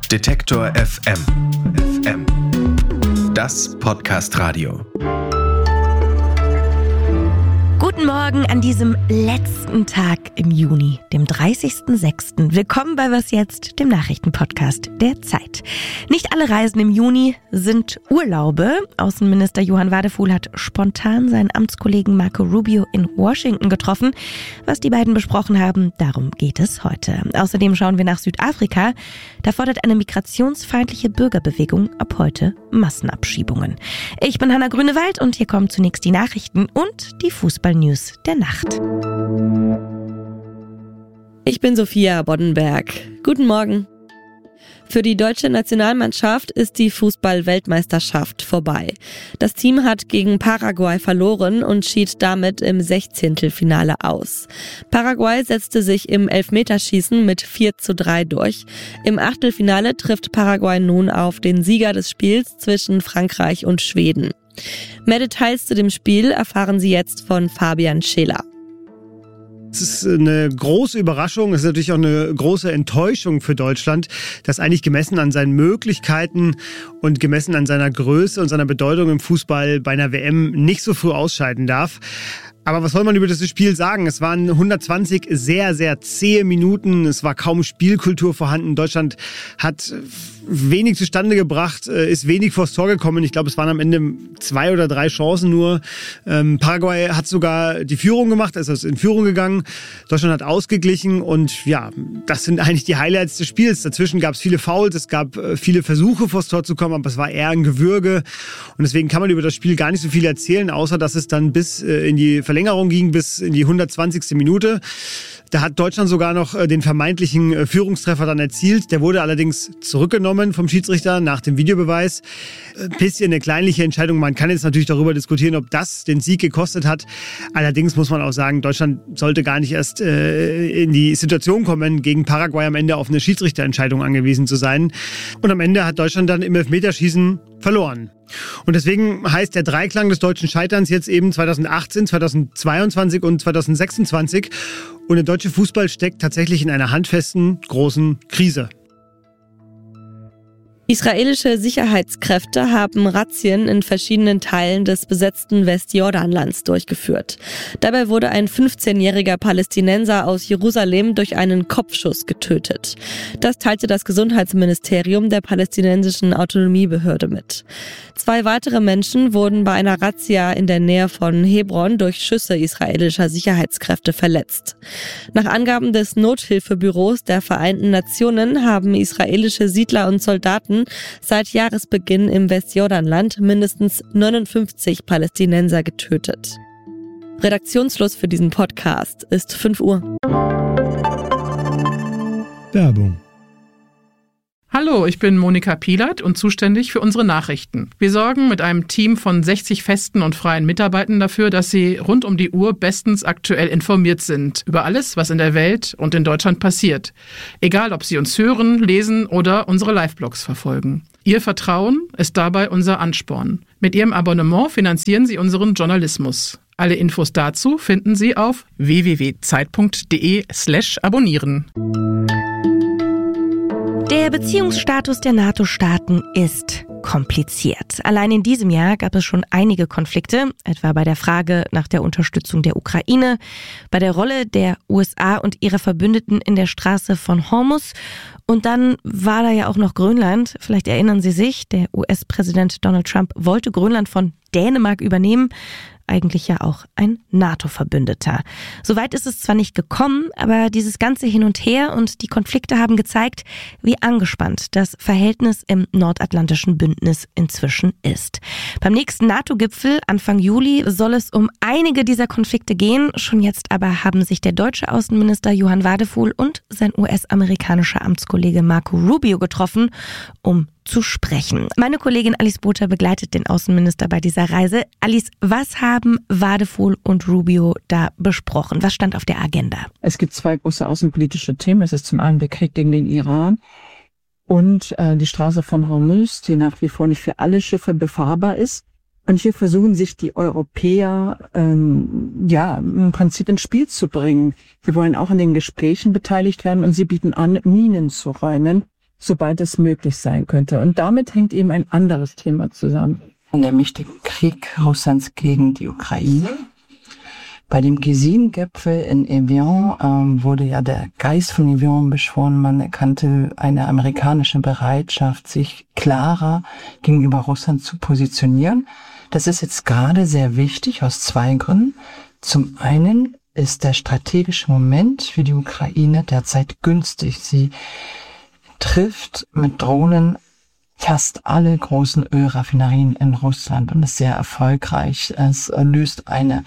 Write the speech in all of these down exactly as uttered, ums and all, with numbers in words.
Detektor F M. F M. Das Podcast-Radio. Guten Morgen an diesem letzten Tag im Juni, dem dreißigsten sechsten Willkommen bei Was Jetzt, dem Nachrichtenpodcast der Zeit. Nicht alle Reisen im Juni sind Urlaube. Außenminister Johann Wadephul hat spontan seinen Amtskollegen Marco Rubio in Washington getroffen. Was die beiden besprochen haben, darum geht es heute. Außerdem schauen wir nach Südafrika. Da fordert eine migrationsfeindliche Bürgerbewegung ab heute Massenabschiebungen. Ich bin Hanna Grünewald und hier kommen zunächst die Nachrichten und die Fußball-News der Nacht. Ich bin Sophia Boddenberg. Guten Morgen. Für die deutsche Nationalmannschaft ist die Fußball-Weltmeisterschaft vorbei. Das Team hat gegen Paraguay verloren und schied damit im Sechzehntelfinale aus. Paraguay setzte sich im Elfmeterschießen mit vier zu drei durch. Im Achtelfinale trifft Paraguay nun auf den Sieger des Spiels zwischen Frankreich und Schweden. Mehr Details zu dem Spiel erfahren Sie jetzt von Fabian Scheler. Es ist eine große Überraschung, es ist natürlich auch eine große Enttäuschung für Deutschland, dass eigentlich gemessen an seinen Möglichkeiten und gemessen an seiner Größe und seiner Bedeutung im Fußball bei einer W M nicht so früh ausscheiden darf. Aber was soll man über das Spiel sagen? Es waren hundertzwanzig sehr, sehr zähe Minuten. Es war kaum Spielkultur vorhanden. Deutschland hat wenig zustande gebracht, ist wenig vors Tor gekommen. Ich glaube, es waren am Ende zwei oder drei Chancen nur. Ähm, Paraguay hat sogar die Führung gemacht, also ist in Führung gegangen. Deutschland hat ausgeglichen und ja, das sind eigentlich die Highlights des Spiels. Dazwischen gab es viele Fouls, es gab viele Versuche vors Tor zu kommen, aber es war eher ein Gewürge. Und deswegen kann man über das Spiel gar nicht so viel erzählen, außer dass es dann bis in die Verlängerung ging, bis in die hundertzwanzigste Minute. Da hat Deutschland sogar noch den vermeintlichen Führungstreffer dann erzielt. Der wurde allerdings zurückgenommen vom Schiedsrichter nach dem Videobeweis. Ein bisschen eine kleinliche Entscheidung. Man kann jetzt natürlich darüber diskutieren, ob das den Sieg gekostet hat. Allerdings muss man auch sagen, Deutschland sollte gar nicht erst äh, in die Situation kommen, gegen Paraguay am Ende auf eine Schiedsrichterentscheidung angewiesen zu sein. Und am Ende hat Deutschland dann im Elfmeterschießen verloren. Und deswegen heißt der Dreiklang des deutschen Scheiterns jetzt eben zweitausendachtzehn, zweitausendzweiundzwanzig und zweitausendsechsundzwanzig. Und der deutsche Fußball steckt tatsächlich in einer handfesten, großen Krise. Israelische Sicherheitskräfte haben Razzien in verschiedenen Teilen des besetzten Westjordanlands durchgeführt. Dabei wurde ein fünfzehnjähriger Palästinenser aus Jerusalem durch einen Kopfschuss getötet. Das teilte das Gesundheitsministerium der palästinensischen Autonomiebehörde mit. Zwei weitere Menschen wurden bei einer Razzia in der Nähe von Hebron durch Schüsse israelischer Sicherheitskräfte verletzt. Nach Angaben des Nothilfebüros der Vereinten Nationen haben israelische Siedler und Soldaten seit Jahresbeginn im Westjordanland mindestens neunundfünfzig Palästinenser getötet. Redaktionsschluss für diesen Podcast ist fünf Uhr. Werbung. Hallo, ich bin Monika Pielert und zuständig für unsere Nachrichten. Wir sorgen mit einem Team von sechzig festen und freien Mitarbeitern dafür, dass Sie rund um die Uhr bestens aktuell informiert sind über alles, was in der Welt und in Deutschland passiert. Egal, ob Sie uns hören, lesen oder unsere Live-Blogs verfolgen. Ihr Vertrauen ist dabei unser Ansporn. Mit Ihrem Abonnement finanzieren Sie unseren Journalismus. Alle Infos dazu finden Sie auf w w w punkt zeit punkt d e slash abonnieren. Der Beziehungsstatus der NATO-Staaten ist kompliziert. Allein in diesem Jahr gab es schon einige Konflikte, etwa bei der Frage nach der Unterstützung der Ukraine, bei der Rolle der U S A und ihrer Verbündeten in der Straße von Hormuz. Und dann war da ja auch noch Grönland. Vielleicht erinnern Sie sich, der U S-Präsident Donald Trump wollte Grönland von Dänemark übernehmen. Eigentlich ja auch ein NATO-Verbündeter. Soweit ist es zwar nicht gekommen, aber dieses ganze Hin und Her und die Konflikte haben gezeigt, wie angespannt das Verhältnis im nordatlantischen Bündnis inzwischen ist. Beim nächsten NATO-Gipfel Anfang Juli soll es um einige dieser Konflikte gehen. Schon jetzt aber haben sich der deutsche Außenminister Johann Wadephul und sein U S-amerikanischer Amtskollege Marco Rubio getroffen, um zu sprechen. Meine Kollegin Alice Botha begleitet den Außenminister bei dieser Reise. Alice, was haben Wadephul und Rubio da besprochen? Was stand auf der Agenda? Es gibt zwei große außenpolitische Themen. Es ist zum einen der Krieg gegen den Iran und äh, die Straße von Hormuz, die nach wie vor nicht für alle Schiffe befahrbar ist. Und hier versuchen sich die Europäer ähm, ja im Prinzip ins Spiel zu bringen. Sie wollen auch an den Gesprächen beteiligt werden und sie bieten an, Minen zu räumen. sobald es möglich sein könnte. Und damit hängt eben ein anderes Thema zusammen, nämlich der Krieg Russlands gegen die Ukraine. Bei dem G sieben Gipfel in Evian ähm, wurde ja der Geist von Evian beschworen. Man erkannte eine amerikanische Bereitschaft, sich klarer gegenüber Russland zu positionieren. Das ist jetzt gerade sehr wichtig aus zwei Gründen. Zum einen ist der strategische Moment für die Ukraine derzeit günstig. Sie trifft mit Drohnen fast alle großen Ölraffinerien in Russland und ist sehr erfolgreich. Es löst eine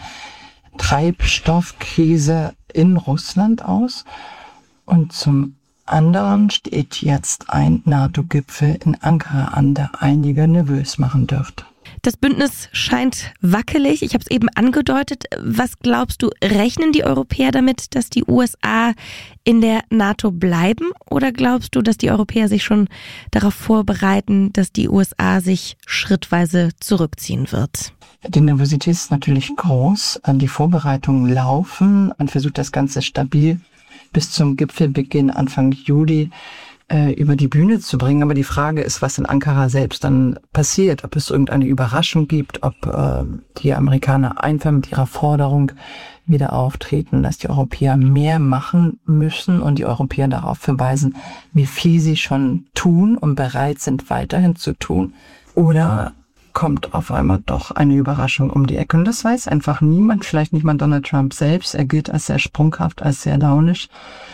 Treibstoffkrise in Russland aus. Und zum anderen steht jetzt ein NATO-Gipfel in Ankara an, der einige nervös machen dürfte. Das Bündnis scheint wackelig. Ich habe es eben angedeutet. Was glaubst du, rechnen die Europäer damit, dass die U S A in der NATO bleiben? Oder glaubst du, dass die Europäer sich schon darauf vorbereiten, dass die U S A sich schrittweise zurückziehen wird? Die Nervosität ist natürlich groß. Die Vorbereitungen laufen. Man versucht das Ganze stabil bis zum Gipfelbeginn Anfang Juli äh, über die Bühne zu bringen. Aber die Frage ist, was in Ankara selbst dann passiert. Ob es irgendeine Überraschung gibt, ob äh, die Amerikaner einfach mit ihrer Forderung wieder auftreten, dass die Europäer mehr machen müssen und die Europäer darauf verweisen, wie viel sie schon tun und bereit sind, weiterhin zu tun. Oder kommt auf einmal doch eine Überraschung um die Ecke. Und das weiß einfach niemand, vielleicht nicht mal Donald Trump selbst. Er gilt als sehr sprunghaft, als sehr launisch.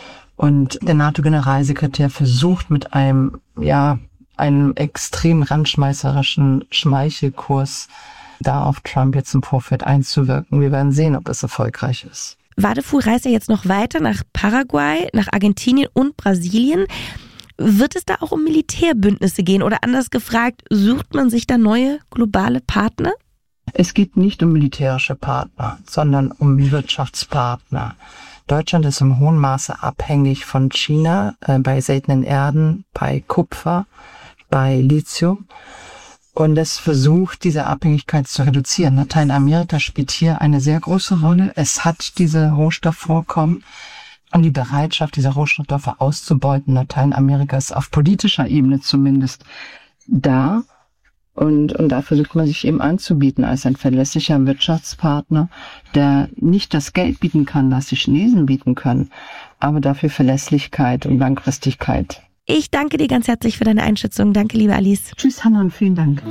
Und der NATO-Generalsekretär versucht mit einem, ja, einem extrem randschmeißerischen Schmeichelkurs da auf Trump jetzt im Vorfeld einzuwirken. Wir werden sehen, ob es erfolgreich ist. Wadefuhl reist ja jetzt noch weiter nach Paraguay, nach Argentinien und Brasilien. Wird es da auch um Militärbündnisse gehen? Oder anders gefragt, sucht man sich da neue globale Partner? Es geht nicht um militärische Partner, sondern um Wirtschaftspartner. Deutschland ist im hohen Maße abhängig von China äh, bei seltenen Erden, bei Kupfer, bei Lithium. Und es versucht, diese Abhängigkeit zu reduzieren. Lateinamerika spielt hier eine sehr große Rolle. Es hat diese Rohstoffvorkommen. Und die Bereitschaft, diese Rohstoffe auszubeuten, Lateinamerika ist auf politischer Ebene zumindest da. Und, und da versucht man sich eben anzubieten als ein verlässlicher Wirtschaftspartner, der nicht das Geld bieten kann, das die Chinesen bieten können, aber dafür Verlässlichkeit und Langfristigkeit. Ich danke dir ganz herzlich für deine Einschätzung. Danke, liebe Alice. Tschüss, Hanna, und vielen Dank.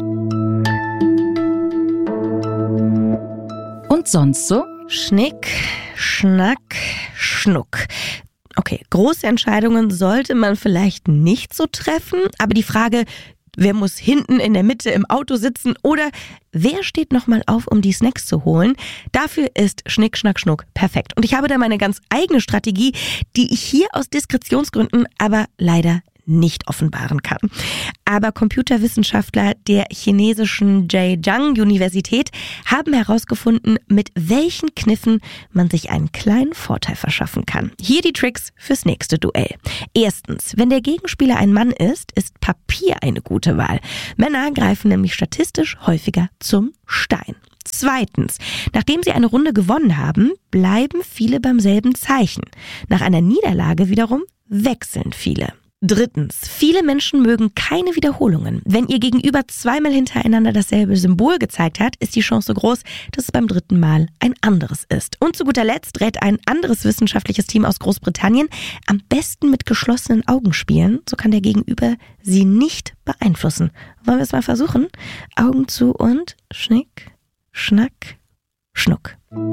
Und sonst so? Schnick, Schnack, Schnuck. Okay, große Entscheidungen sollte man vielleicht nicht so treffen, aber die Frage, wer muss hinten in der Mitte im Auto sitzen oder wer steht nochmal auf, um die Snacks zu holen, dafür ist Schnick, Schnack, Schnuck perfekt. Und ich habe da meine ganz eigene Strategie, die ich hier aus Diskretionsgründen aber leider nicht offenbaren kann. Aber Computerwissenschaftler der chinesischen Zhejiang-Universität haben herausgefunden, mit welchen Kniffen man sich einen kleinen Vorteil verschaffen kann. Hier die Tricks fürs nächste Duell. Erstens, wenn der Gegenspieler ein Mann ist, ist Papier eine gute Wahl. Männer greifen nämlich statistisch häufiger zum Stein. Zweitens, nachdem sie eine Runde gewonnen haben, bleiben viele beim selben Zeichen. Nach einer Niederlage wiederum wechseln viele. Drittens, viele Menschen mögen keine Wiederholungen. Wenn ihr Gegenüber zweimal hintereinander dasselbe Symbol gezeigt hat, ist die Chance groß, dass es beim dritten Mal ein anderes ist. Und zu guter Letzt rät ein anderes wissenschaftliches Team aus Großbritannien, am besten mit geschlossenen Augen spielen, so kann der Gegenüber sie nicht beeinflussen. Wollen wir es mal versuchen? Augen zu und Schnick, Schnack, Schnuck.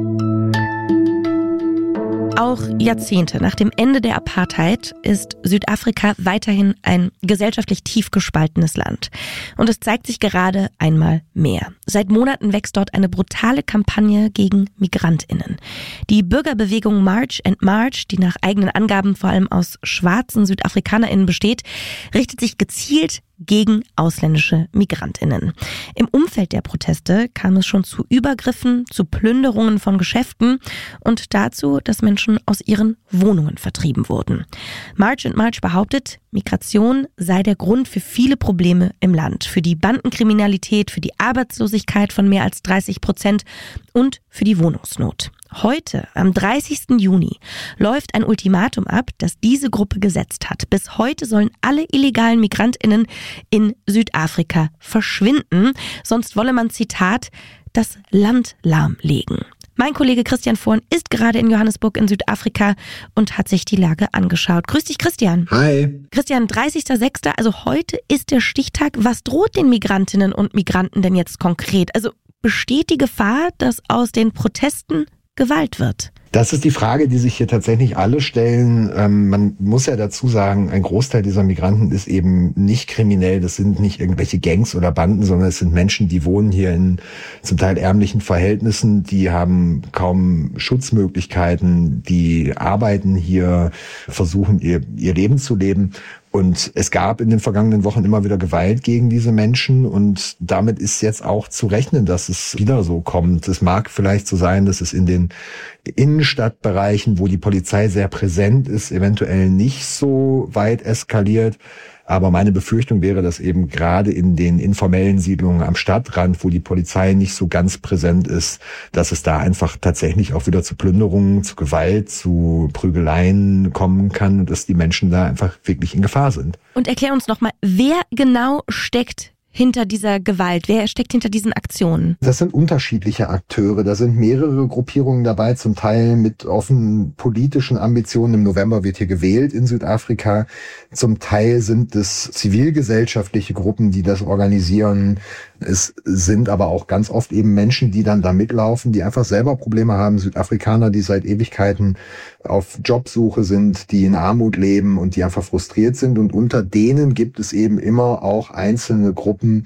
Auch Jahrzehnte nach dem Ende der Apartheid ist Südafrika weiterhin ein gesellschaftlich tief gespaltenes Land. Und es zeigt sich gerade einmal mehr. Seit Monaten wächst dort eine brutale Kampagne gegen MigrantInnen. Die Bürgerbewegung March and March, die nach eigenen Angaben vor allem aus schwarzen SüdafrikanerInnen besteht, richtet sich gezielt gegen ausländische MigrantInnen. Im Umfeld der Proteste kam es schon zu Übergriffen, zu Plünderungen von Geschäften und dazu, dass Menschen aus ihren Wohnungen vertrieben wurden. March and March behauptet, Migration sei der Grund für viele Probleme im Land, für die Bandenkriminalität, für die Arbeitslosigkeit von mehr als dreißig Prozent und für die Wohnungsnot. Heute, am dreißigsten Juni, läuft ein Ultimatum ab, das diese Gruppe gesetzt hat. Bis heute sollen alle illegalen MigrantInnen in Südafrika verschwinden. Sonst wolle man, Zitat, das Land lahmlegen. Mein Kollege Christian Vorn ist gerade in Johannesburg in Südafrika und hat sich die Lage angeschaut. Grüß dich, Christian. Hi. Christian, dreißigster sechster, also heute ist der Stichtag. Was droht den Migrantinnen und Migranten denn jetzt konkret? Also besteht die Gefahr, dass aus den Protesten Gewalt wird? Das ist die Frage, die sich hier tatsächlich alle stellen. Ähm, man muss ja dazu sagen, ein Großteil dieser Migranten ist eben nicht kriminell. Das sind nicht irgendwelche Gangs oder Banden, sondern es sind Menschen, die wohnen hier in zum Teil ärmlichen Verhältnissen. Die haben kaum Schutzmöglichkeiten. Die arbeiten hier, versuchen ihr, ihr Leben zu leben. Und es gab in den vergangenen Wochen immer wieder Gewalt gegen diese Menschen und damit ist jetzt auch zu rechnen, dass es wieder so kommt. Es mag vielleicht so sein, dass es in den Innenstadtbereichen, wo die Polizei sehr präsent ist, eventuell nicht so weit eskaliert. Aber meine Befürchtung wäre, dass eben gerade in den informellen Siedlungen am Stadtrand, wo die Polizei nicht so ganz präsent ist, dass es da einfach tatsächlich auch wieder zu Plünderungen, zu Gewalt, zu Prügeleien kommen kann und dass die Menschen da einfach wirklich in Gefahr sind. Und erklär uns nochmal, wer genau steckt hinter dieser Gewalt? Wer steckt hinter diesen Aktionen? Das sind unterschiedliche Akteure. Da sind mehrere Gruppierungen dabei, zum Teil mit offenen politischen Ambitionen. Im November wird hier gewählt in Südafrika. Zum Teil sind es zivilgesellschaftliche Gruppen, die das organisieren. Es sind aber auch ganz oft eben Menschen, die dann da mitlaufen, die einfach selber Probleme haben. Südafrikaner, die seit Ewigkeiten auf Jobsuche sind, die in Armut leben und die einfach frustriert sind. Und unter denen gibt es eben immer auch einzelne Gruppen,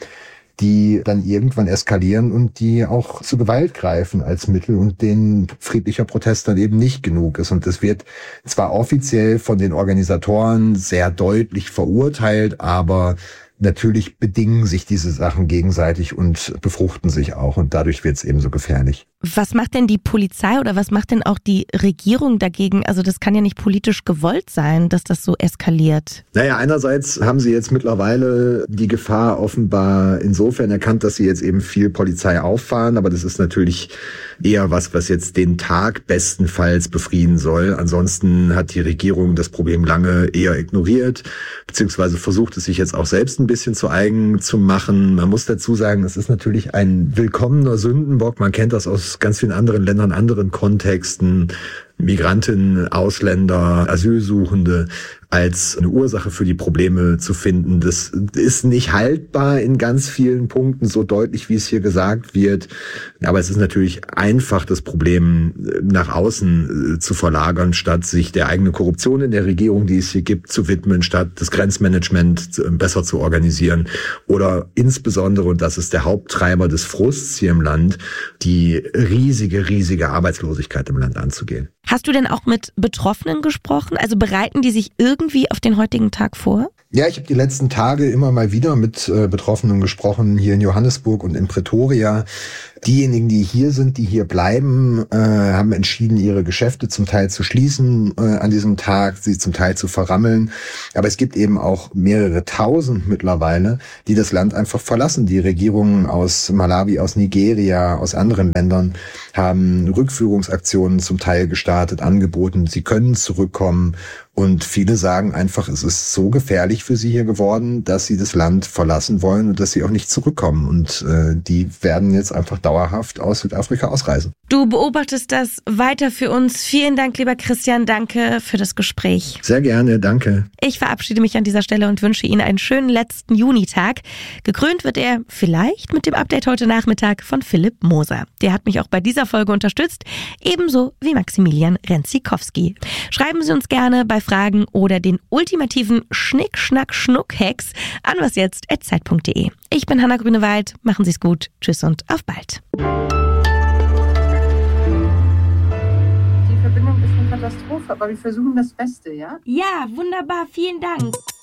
die dann irgendwann eskalieren und die auch zu Gewalt greifen als Mittel und denen friedlicher Protest dann eben nicht genug ist. Und das wird zwar offiziell von den Organisatoren sehr deutlich verurteilt, aber natürlich bedingen sich diese Sachen gegenseitig und befruchten sich auch und dadurch wird es eben so gefährlich. Was macht denn die Polizei oder was macht denn auch die Regierung dagegen? Also das kann ja nicht politisch gewollt sein, dass das so eskaliert. Naja, einerseits haben sie jetzt mittlerweile die Gefahr offenbar insofern erkannt, dass sie jetzt eben viel Polizei auffahren, aber das ist natürlich eher was, was jetzt den Tag bestenfalls befrieden soll. Ansonsten hat die Regierung das Problem lange eher ignoriert, beziehungsweise versucht es sich jetzt auch selbst ein bisschen zu eigen zu machen. Man muss dazu sagen, es ist natürlich ein willkommener Sündenbock. Man kennt das aus ganz vielen anderen Ländern, anderen Kontexten. Migranten, Ausländer, Asylsuchende als eine Ursache für die Probleme zu finden. Das ist nicht haltbar in ganz vielen Punkten, so deutlich, wie es hier gesagt wird. Aber es ist natürlich einfach, das Problem nach außen zu verlagern, statt sich der eigenen Korruption in der Regierung, die es hier gibt, zu widmen, statt das Grenzmanagement besser zu organisieren. Oder insbesondere, und das ist der Haupttreiber des Frusts hier im Land, die riesige, riesige Arbeitslosigkeit im Land anzugehen. Hast du denn auch mit Betroffenen gesprochen? Also bereiten die sich irgendwie auf den heutigen Tag vor? Ja, ich habe die letzten Tage immer mal wieder mit äh, Betroffenen gesprochen, hier in Johannesburg und in Pretoria. Diejenigen, die hier sind, die hier bleiben, äh, haben entschieden, ihre Geschäfte zum Teil zu schließen äh, an diesem Tag, sie zum Teil zu verrammeln. Aber es gibt eben auch mehrere tausend mittlerweile, die das Land einfach verlassen. Die Regierungen aus Malawi, aus Nigeria, aus anderen Ländern haben Rückführungsaktionen zum Teil gestartet, angeboten, sie können zurückkommen. Und viele sagen einfach, es ist so gefährlich für sie hier geworden, dass sie das Land verlassen wollen und dass sie auch nicht zurückkommen. Und äh, die werden jetzt einfach dauerhaft aus Südafrika ausreisen. Du beobachtest das weiter für uns. Vielen Dank, lieber Christian. Danke für das Gespräch. Sehr gerne, danke. Ich verabschiede mich an dieser Stelle und wünsche Ihnen einen schönen letzten Junitag. Gekrönt wird er vielleicht mit dem Update heute Nachmittag von Philipp Moser. Der hat mich auch bei dieser Folge unterstützt, ebenso wie Maximilian Renzikowski. Schreiben Sie uns gerne bei Fragen oder den ultimativen Schnick-Schnack-Schnuck-Hacks an wasjetzt at zeit punkt de. Ich bin Hanna Grünewald. Machen Sie es gut. Tschüss und auf bald. Die Verbindung ist eine Katastrophe, aber wir versuchen das Beste, ja? Ja, wunderbar. Vielen Dank.